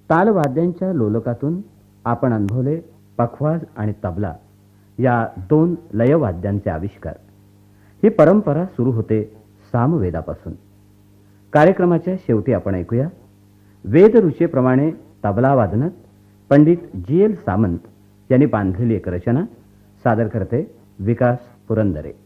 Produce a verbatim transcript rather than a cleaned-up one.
तालवाद्यांच्या लोलकातून आपण अनुभवले पखवाज आणि तबला या दोन लयवाद्यांचे आविष्कार. ही परंपरा सुरू होते सामवेदापासून. कार्यक्रमाच्या शेवटी आपण ऐकूया वेदरुचेप्रमाणे तबला वादनात पंडित जी एल सामंत यांनी बांधलेली एक रचना. सादर करते विकास पुरंदरे.